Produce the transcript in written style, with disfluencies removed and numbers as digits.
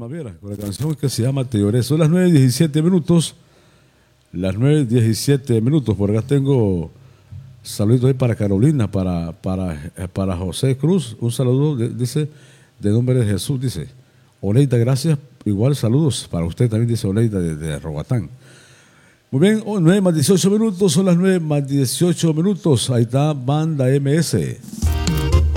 Baviera, con la canción que se llama Te lloré. Son las 9:17 minutos. Las 9:17 minutos. Por acá tengo saluditos ahí para Carolina, para José Cruz. Un saludo, dice, de nombre de Jesús, dice. Oneida, gracias. Igual saludos para usted también, dice Oneida de Robatán. Muy bien, 9:18 minutos. Son las 9:18 minutos. Ahí está Banda MS.